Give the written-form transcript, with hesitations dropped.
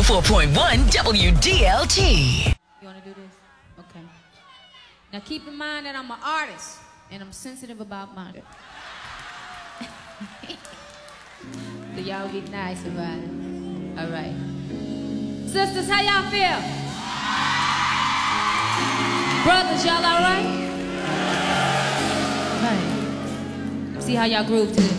104.1 WDLT. You want to do this? Okay. Now keep in mind that I'm an artist and I'm sensitive about mine. So y'all be nice about it. All right. Sisters, how y'all feel? Brothers, y'all all right? All right. See how y'all groove to this.